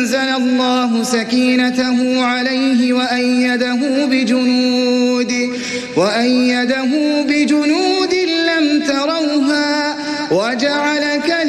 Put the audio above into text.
أنزل الله سكينته عليه وأيده بجنود لم تروها وجعل